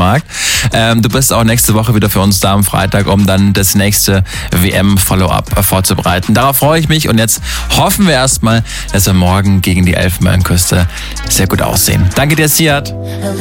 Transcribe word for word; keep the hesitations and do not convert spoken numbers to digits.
Transfermarkt. Ähm, du bist auch nächste Woche wieder für uns da am Freitag, um dann das nächste W M-Follow-up vorzubereiten. Darauf freue ich mich und jetzt hoffen wir erstmal, dass wir morgen gegen die Elfenbeinküste sehr gut aussehen. Danke dir, Siad.